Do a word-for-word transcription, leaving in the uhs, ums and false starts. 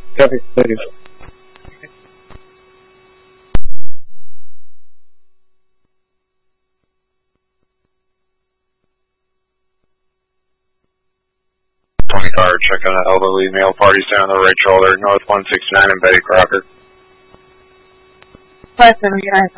Copy. Thank you. twenty car, check on the elderly male parties down the right shoulder, north one sixty-nine and Betty Crocker. five seventy-nine.